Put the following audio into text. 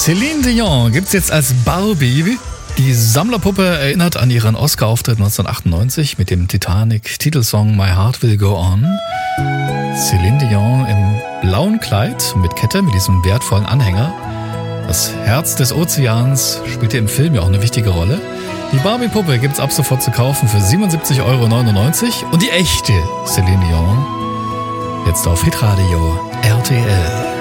Celine Dion gibt's jetzt als Barbie. Die Sammlerpuppe erinnert an ihren Oscar-Auftritt 1998 mit dem Titanic-Titelsong My Heart Will Go On. Celine Dion im blauen Kleid mit Kette, mit diesem wertvollen Anhänger. Das Herz des Ozeans spielte im Film ja auch eine wichtige Rolle. Die Barbie-Puppe gibt's ab sofort zu kaufen für 77,99 € und die echte Celine Dion jetzt auf Hitradio RTL.